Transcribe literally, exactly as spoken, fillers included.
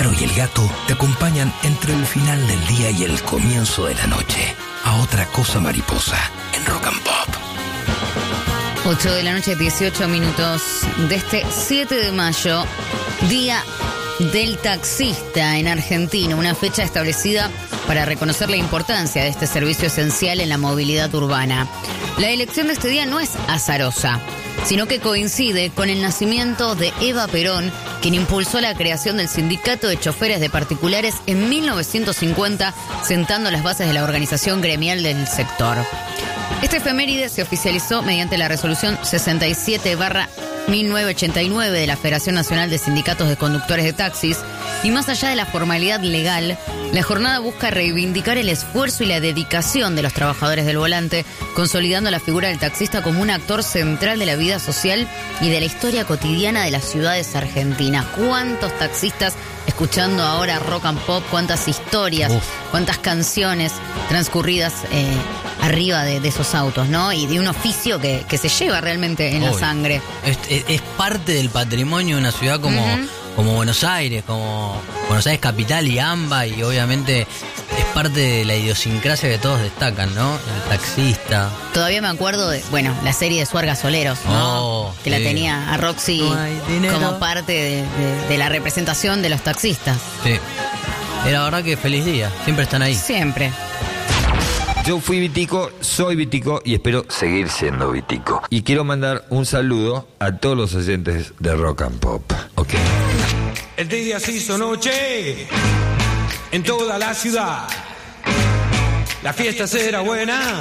pájaro y el gato te acompañan entre el final del día y el comienzo de la noche. A otra cosa mariposa en Rock and Pop. ocho de la noche, dieciocho minutos de este siete de mayo, Día del Taxista en Argentina, una fecha establecida para reconocer la importancia de este servicio esencial en la movilidad urbana. La elección de este día no es azarosa, sino que coincide con el nacimiento de Eva Perón, quien impulsó la creación del Sindicato de Choferes de Particulares en mil novecientos cincuenta, sentando las bases de la organización gremial del sector. Este efeméride se oficializó mediante la resolución sesenta y siete barra mil novecientos ochenta y nueve de la Federación Nacional de Sindicatos de Conductores de Taxis, y más allá de la formalidad legal, la jornada busca reivindicar el esfuerzo y la dedicación de los trabajadores del volante, consolidando la figura del taxista como un actor central de la vida social y de la historia cotidiana de las ciudades argentinas. ¿Cuántos taxistas escuchando ahora Rock and Pop? ¿Cuántas historias, Uf. cuántas canciones transcurridas eh, arriba de, de esos autos, ¿no? Y de un oficio que, que se lleva realmente en Obvio. la sangre. Es, es, es parte del patrimonio de una ciudad como, uh-huh. como Buenos Aires, como Buenos Aires capital y AMBA, y obviamente es parte de la idiosincrasia que todos destacan, ¿no? El taxista. Todavía me acuerdo de, bueno, la serie de Suar Gasoleros, ¿no? Oh, que sí. la tenía a Roxy no como parte de, de, de la representación de los taxistas. Sí. Era verdad que feliz día. Siempre están ahí. Siempre. Yo fui Vitico, soy Vitico y espero seguir siendo Vitico. Y quiero mandar un saludo a todos los oyentes de Rock and Pop. Ok. El día se hizo noche en toda la ciudad. La fiesta será buena.